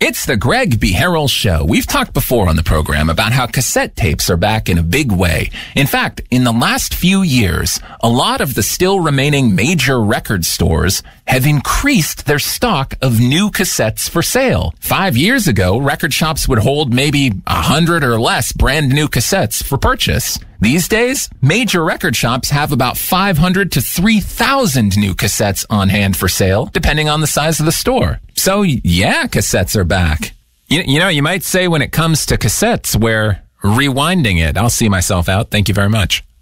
It's the Greg B. Harrell Show. We've talked before on the program about how cassette tapes are back in a big way. In fact, in the last few years, a lot of the still remaining major record stores have increased their stock of new cassettes for sale. 5 years ago, record shops would hold maybe 100 or less brand new cassettes for purchase. These days, major record shops have about 500 to 3,000 new cassettes on hand for sale, depending on the size of the store. So, yeah, cassettes are back. You know, you might say when it comes to cassettes, we're rewinding it. I'll see myself out. Thank you very much.